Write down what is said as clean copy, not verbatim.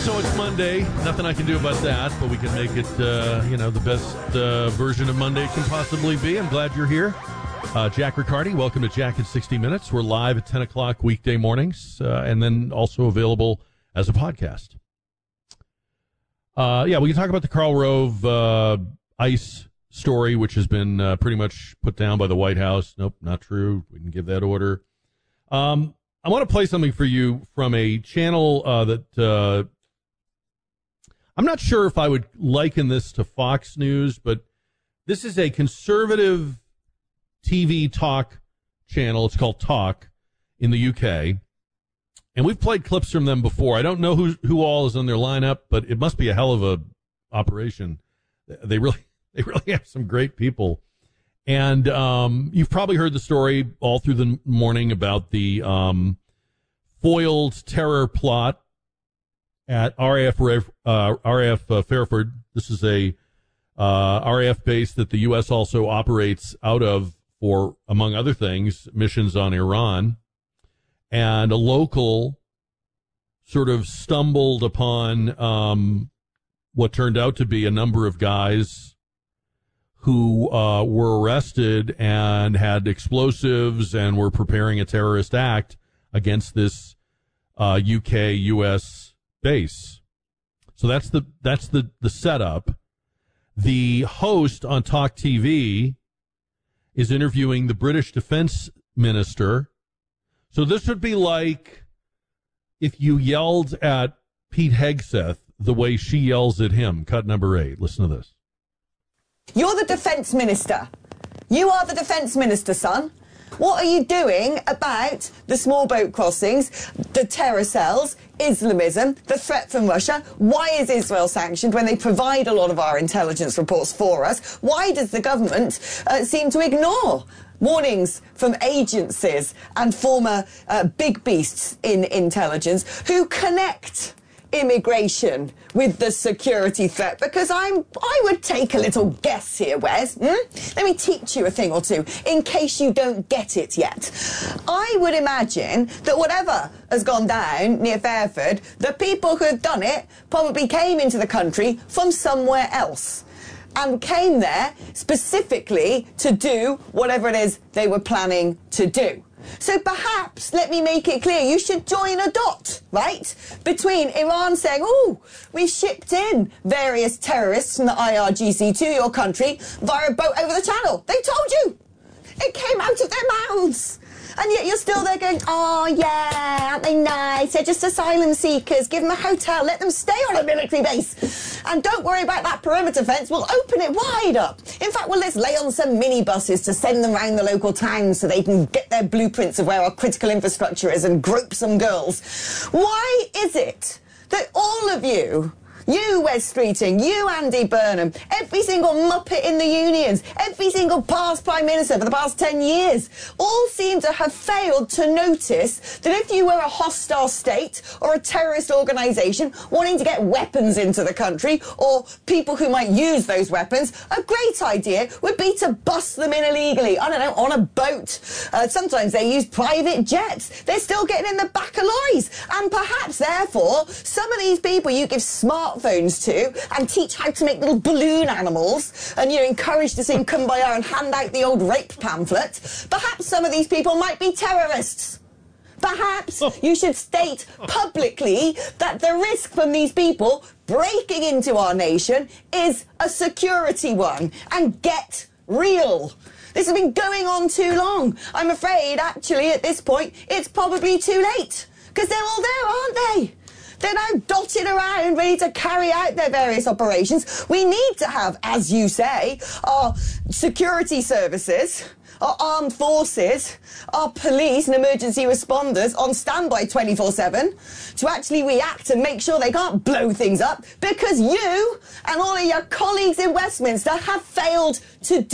So it's Monday. Nothing I can do about that, but we can make it, the best version of Monday can possibly be. I'm glad you're here. Jack Riccardi, welcome to Jack in 60 Minutes. We're live at 10 o'clock weekday mornings, and then also available as a podcast. We can talk about the Karl Rove ICE story, which has been pretty much put down by the White House. Nope, not true. We can give that order. I want to play something for you from a channel that I'm not sure if I would liken this to Fox News, but this is a conservative TV talk channel. It's called Talk in the UK. And we've played clips from them before. I don't know who all is on their lineup, but it must be a hell of a operation. They really have some great people. And you've probably heard the story all through the morning about the foiled terror plot at RAF Fairford. This is a RAF base that the U.S. also operates out of for, among other things, missions on Iran. And a local sort of stumbled upon what turned out to be a number of guys who were arrested and had explosives and were preparing a terrorist act against this UK-U.S. base. So that's the setup. The host on Talk TV is interviewing the British Defense Minister. So this would be like if you yelled at Pete Hegseth the way she yells at him. Cut number 8. Listen to this. You're the Defense Minister. You are the Defense Minister, son. What are you doing about the small boat crossings, the terror cells, Islamism, the threat from Russia? Why is Israel sanctioned when they provide a lot of our intelligence reports for us? Why does the government seem to ignore warnings from agencies and former big beasts in intelligence who connect immigration with the security threat? Because I would take a little guess here, Wes. Let me teach you a thing or two in case you don't get it yet. I would imagine that whatever has gone down near Fairford, the people who have done it probably came into the country from somewhere else and came there specifically to do whatever it is they were planning to do. So perhaps, let me make it clear, you should join a dot, right, between Iran saying, oh, we shipped in various terrorists from the IRGC to your country via a boat over the channel. They told you. It came out of their mouths. And yet you're still there going, oh, yeah, aren't they nice? They're just asylum seekers. Give them a hotel. Let them stay on a military base. And don't worry about that perimeter fence. We'll open it wide up. In fact, let's lay on some minibuses to send them around the local towns so they can get their blueprints of where our critical infrastructure is and grope some girls. Why is it that all of you, Wes Streeting, you, Andy Burnham, every single muppet in the unions, every single past Prime Minister for the past 10 years, all seem to have failed to notice that if you were a hostile state or a terrorist organisation wanting to get weapons into the country, or people who might use those weapons, a great idea would be to bust them in illegally, I don't know, on a boat. Sometimes they use private jets. They're still getting in the back of lorries. And perhaps, therefore, some of these people you give smartphones to and teach how to make little balloon animals and you're encouraged to sing Kumbaya and hand out the old rape pamphlet, perhaps some of these people might be terrorists. Perhaps you should state publicly that the risk from these people breaking into our nation is a security one, and get real. This has been going on too long. I'm afraid, actually, at this point, it's probably too late, because they're all there, aren't they? They're now dotted around, ready to carry out their various operations. We need to have, as you say, our security services, our armed forces, our police and emergency responders on standby 24/7 to actually react and make sure they can't blow things up, because you and all of your colleagues in Westminster have failed to do